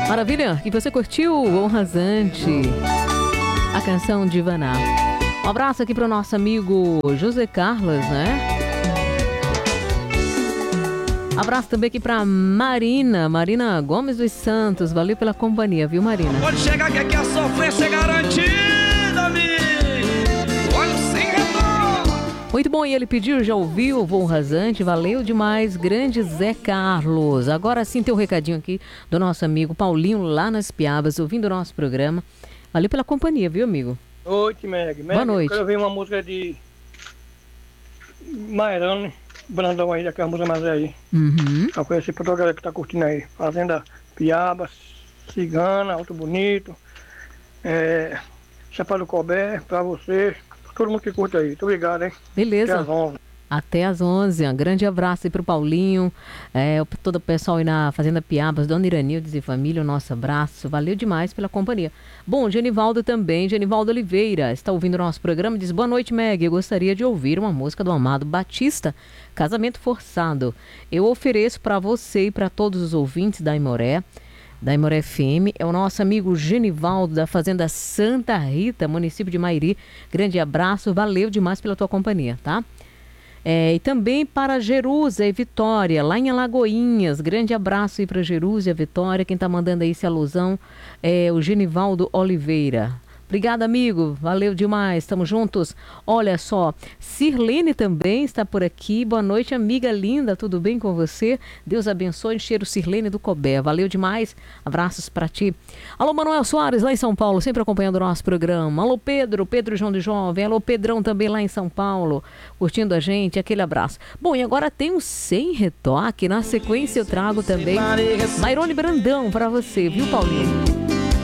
Maravilha, e você curtiu o Rasante, a canção de Ivaná. Um abraço aqui para o nosso amigo José Carlos, né? Abraço também aqui para Marina Gomes dos Santos. Valeu pela companhia, viu, Marina? Pode chegar que aqui a sofrência é garantida, amigo. Olha sem retorno. Muito bom, e ele pediu, já ouviu o Voo Rasante, valeu demais, grande Zé Carlos. Agora sim tem um recadinho aqui do nosso amigo Paulinho lá nas Piabas, ouvindo o nosso programa. Valeu pela companhia, viu, amigo? Boa noite, Meg. Boa noite. Eu quero ouvir uma música de Mairane Brandão aí, daquela música mais aí. Eu conheci pra toda a galera que tá curtindo aí. Fazenda Piabas, Cigana, Alto Bonito, Chapéu do Colbert, pra você, pra todo mundo que curte aí. Muito obrigado, hein? Beleza. Até às 11. Até às 11. Um grande abraço aí pro Paulinho, todo o pessoal aí na Fazenda Piabas, Dona Iranildes e família, o nosso abraço. Valeu demais pela companhia. Bom, Genivaldo também, Genivaldo Oliveira, está ouvindo o nosso programa e diz: boa noite, Meg. Eu gostaria de ouvir uma música do Amado Batista, Casamento Forçado. Eu ofereço para você e para todos os ouvintes da Imoré FM, é o nosso amigo Genivaldo da Fazenda Santa Rita, município de Mairi. Grande abraço, valeu demais pela tua companhia, tá? E também para Jerusa e Vitória, lá em Alagoinhas. Grande abraço aí para Jerusa e Vitória. Quem está mandando aí esse alusão é o Genivaldo Oliveira. Obrigada, amigo. Valeu demais. Estamos juntos. Olha só, Sirlene também está por aqui. Boa noite, amiga linda. Tudo bem com você? Deus abençoe. Cheiro Sirlene do Cobé. Valeu demais. Abraços para ti. Alô, Manuel Soares, lá em São Paulo, sempre acompanhando o nosso programa. Alô, Pedro João de Jovem. Alô, Pedrão também lá em São Paulo, curtindo a gente. Aquele abraço. Bom, e agora tem um Sem Retoque. Na sequência eu trago também Mairone Brandão para você, viu, Paulinho?